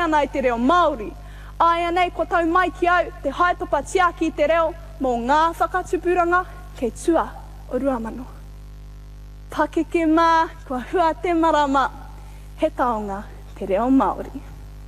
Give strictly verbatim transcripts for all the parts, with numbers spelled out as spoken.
ana i te reo Māori. Aia nei, ko tau mai ki au, te haetopa tia ki te reo, mō ngā whakatupuranga, kei tua o Ruamano. Pakeke mā, kua hua te marama, he taonga te reo Māori.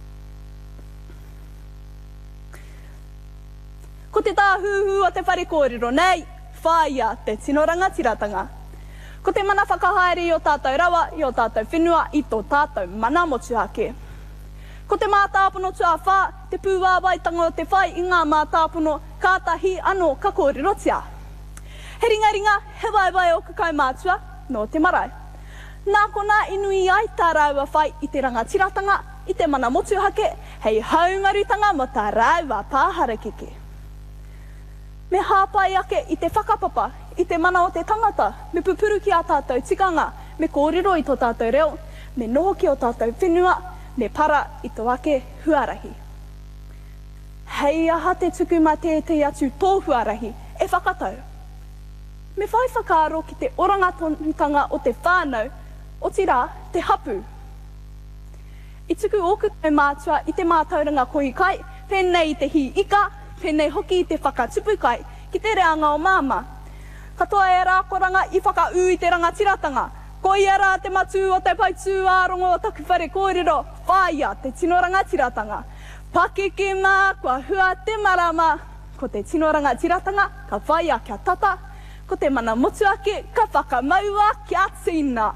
Ko te tāhuhu o te whare kōrero nei, whāia te tino rangatiratanga. Ko te mana whakahaere i o tātou rawa, i o tātou whenua, i tō tātou mana motu ake. Ko te mātāpono tua whā, te pūwāwaitanga o te whai i ngā mātāpono, kātahi anō ka kōrerotia. He ringa ringa, he waiwai o kakai mātua, no te marae. Nā kona inui ai tā rāua whai i te rangatiratanga, i te mana motu hake, hei haungarutanga mo tā rāua pāhara keke. Me hāpai ake i te whakapapa, i te mana o te tangata, me pupuru ki a tātou tikanga, me kōrero i tō tātou reo, me noho ki o tātou whenua, me para i tō ake huarahi. Hei aha te tuku ma tētei atu tō huarahi, e whakatau. Me whai whakaaro ki te orangatonutanga o te whānau, o tira te hapu. I tuku oku te mātua i te mātauranga koi kai, pēnei te hi ika, pēnei hoki i te whakatupu kai, ki te reanga o māma. Katoa e rā koranga i whakau i te rangatiratanga. Ko ia rā te matu o te paitū ārongo o taku whare kōrero, whāia te tino rangatiratanga. Pakeke mā, kua hua te marama, ko te tino rangatiratanga, ka whāia kia tata, ko te mana motu ake, ka whakamaua kia tina.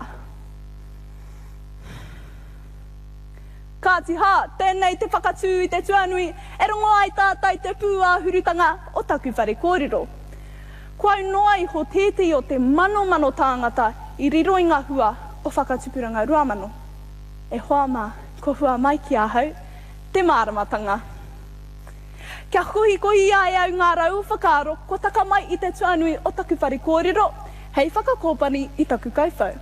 Ka tiha, tēnei te whakatū i te tuanui, e rongo ai tātai te pūāhurutanga o taku whare kōrero. Kua noai ho tētei o te mano mano tāngata i riro i ngā hua o whakatupuranga Ruamano. E hoa mā, ko hua mai ki ahau, te māramatanga. Kia kohi kohi ai au ngā rau whakaaro, ko taka mai i te tuanui o taku whare kōrero, hei whakakōpani i taku kaufau.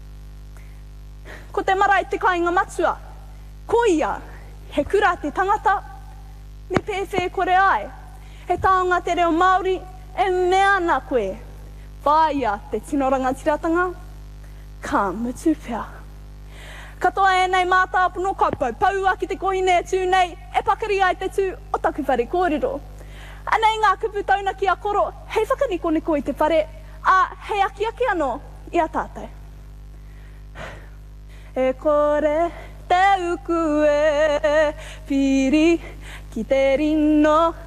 Ko te mara i te kāinga matua, ko ia, he kura te tangata, me pēwhē kore ai. He taonga te reo Māori, e mea nā koe. Whāia te tino rangatiratanga, ka mutu pia. Katoa e nei mātāpono, ka paupau ki te koine tū nei, e pakari ai te tū o taku whare kōrero. Anei ngā kupu tauna ki a koro, hei whakaniko neko i te whare, a hei aki aki anō i a tātai. E kore te uku e piri ki te rino